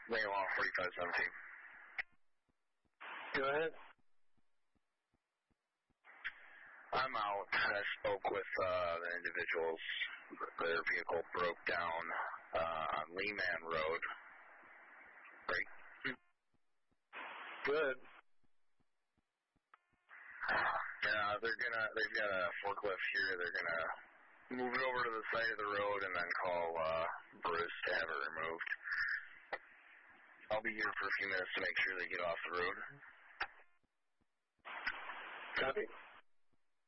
Main Law 4517. Go ahead. I'm out. I spoke with the individuals. Their vehicle broke down on Lehman Road. Right? Good. Yeah, they've got a forklift here. They're gonna move it over to the side of the road and then call Bruce to have it removed. I'll be here for a few minutes to make sure they get off the road. Copy.